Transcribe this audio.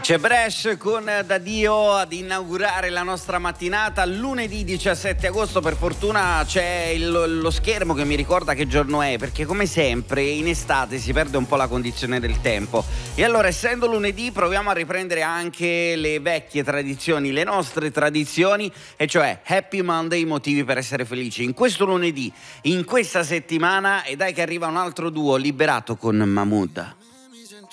C'è Bresh con Daddio ad inaugurare la nostra mattinata lunedì 17 agosto. Per fortuna c'è lo schermo che mi ricorda che giorno è, perché come sempre in estate si perde un po' la condizione del tempo. E allora, essendo lunedì, proviamo a riprendere anche le vecchie tradizioni, le nostre tradizioni, e cioè Happy Monday, motivi per essere felici. In questo lunedì, in questa settimana, e dai che arriva un altro duo, Liberato con Mahmood.